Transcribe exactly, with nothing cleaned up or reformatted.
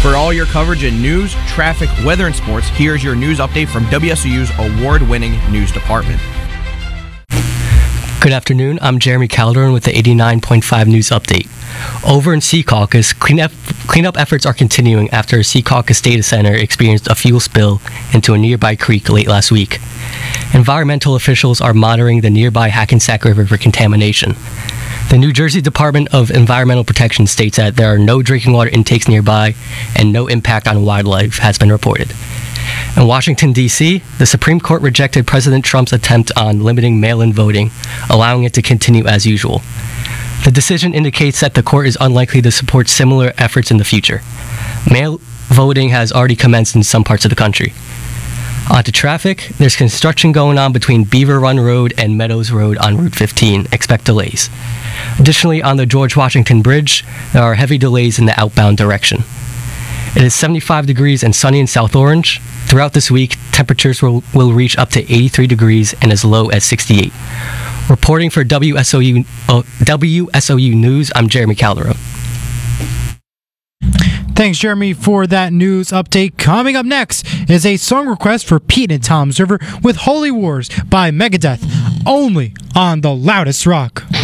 For all your coverage in news, traffic, weather, and sports, here's your news update from W S O U's award-winning news department. Good afternoon. I'm Jeremy Calderon with the eighty-nine point five News Update. Over in Secaucus, cleanup, cleanup efforts are continuing after a Secaucus data center experienced a fuel spill into a nearby creek late last week. Environmental officials are monitoring the nearby Hackensack River for contamination. The New Jersey Department of Environmental Protection states that there are no drinking water intakes nearby and no impact on wildlife has been reported. In Washington, D C, the Supreme Court rejected President Trump's attempt on limiting mail-in voting, allowing it to continue as usual. The decision indicates that the court is unlikely to support similar efforts in the future. Mail voting has already commenced in some parts of the country. On to traffic. There's construction going on between Beaver Run Road and Meadows Road on Route fifteen. Expect delays. Additionally, on the George Washington Bridge, there are heavy delays in the outbound direction. It is seventy-five degrees and sunny in South Orange. Throughout this week, temperatures will, will reach up to eighty-three degrees and as low as sixty-eight. Reporting for W S O U, uh, W S O U News, I'm Jeremy Calderon. Thanks, Jeremy, for that news update. Coming up next is a song request for Pete and Tom's River with Holy Wars by Megadeth, only on The Loudest Rock.